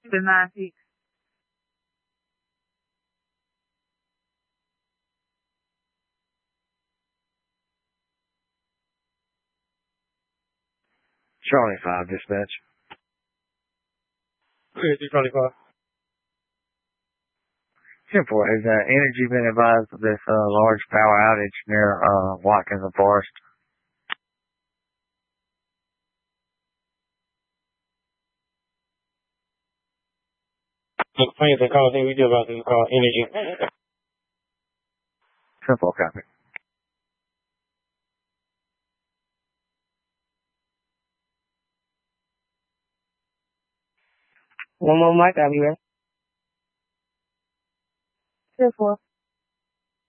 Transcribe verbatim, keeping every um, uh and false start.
The nine six. Charlie five, dispatch. Okay, Charlie five. ten four, has uh, Energy been advised of this uh, large power outage near uh, Watkins and Forest? The plans and calls we do about this call Energy. ten four, copy. One more mic, I'll be ready. ten four.